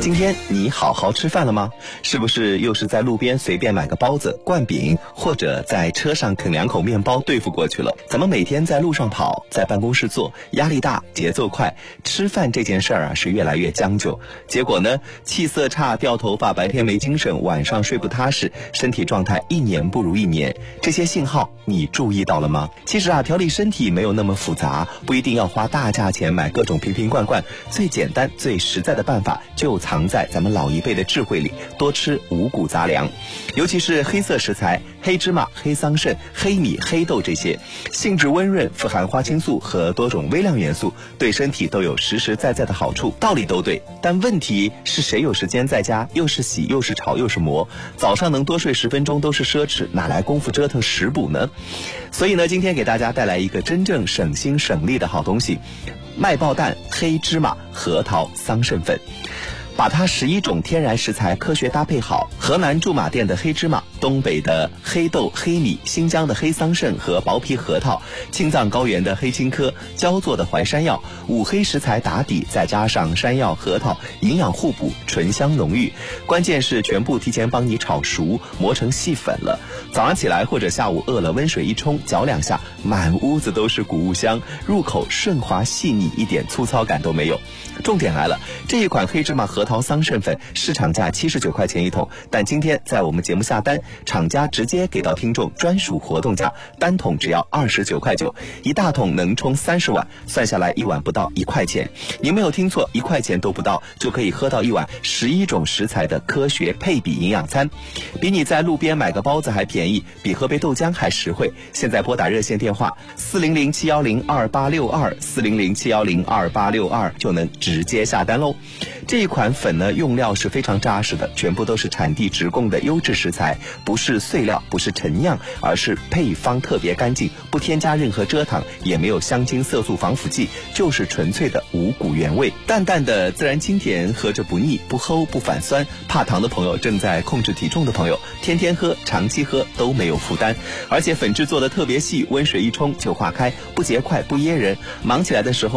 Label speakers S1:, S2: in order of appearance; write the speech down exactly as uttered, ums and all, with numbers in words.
S1: 今天你好好吃饭了吗？是不是又是在路边随便买个包子、灌饼，或者在车上啃两口面包对付过去了？咱们每天在路上跑，在办公室坐，压力大，节奏快，吃饭这件事儿啊是越来越将就。结果呢，气色差，掉头发，白天没精神，晚上睡不踏实，身体状态一年不如一年。这些信号你注意到了吗？其实啊，调理身体没有那么复杂，不一定要花大价钱买各种瓶瓶罐罐，最简单最实在的办法就藏在咱们老一辈的智慧里，多吃五谷杂粮，尤其是黑色食材，黑芝麻、黑桑葚、黑米、黑豆这些，性质温润，富含花青素和多种微量元素，对身体都有实实在在的好处。道理都对，但问题是谁有时间在家又是洗又是炒又是磨，早上能多睡十分钟都是奢侈，哪来功夫折腾食补呢？所以呢，今天给大家带来一个真正省心省力的好东西，麦爆蛋、黑芝麻、核桃、桑葚粉。把它十一种天然食材科学搭配好，河南驻马店的黑芝麻，东北的黑豆、黑米，新疆的黑桑葚和薄皮核桃，青藏高原的黑青稞，焦作的淮山药，五黑食材打底，再加上山药、核桃，营养互补，醇香浓郁。关键是全部提前帮你炒熟，磨成细粉了。早上起来或者下午饿了，温水一冲，搅两下，满屋子都是谷物香，入口顺滑细腻，一点粗糙感都没有。重点来了，这一款黑芝麻核桃桑葚粉市场价七十九块钱一桶，但今天在我们节目下单，厂家直接给到听众专属活动价，单桶只要二十九块九，一大桶能冲三十碗，算下来一碗不到一块钱。您没有听错，一块钱都不到，就可以喝到一碗十一种食材的科学配比营养餐，比你在路边买个包子还便宜，比喝杯豆浆还实惠。现在拨打热线电话四零零七幺零二八六二四零零七幺零二八六二就能直接下单喽。这一款粉呢，用料是非常扎实的，全部都是产地直供的优质食材，不是碎料，不是陈酿，而是配方特别干净，不添加任何蔗糖，也没有香精、色素、防腐剂，就是纯粹的五谷原味，淡淡的自然清甜，喝着不腻，不齁不反酸。怕糖的朋友，正在控制体重的朋友，天天喝、长期喝都没有负担。而且粉质做的特别细，温水一冲就化开，不结块不噎人，忙起来的时候